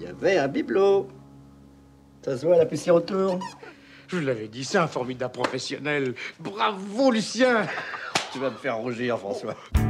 y avait un bibelot. Ça se voit, la poussière autour. Je vous l'avais dit, c'est un formidable professionnel. Bravo, Lucien. Tu vas me faire rougir, François.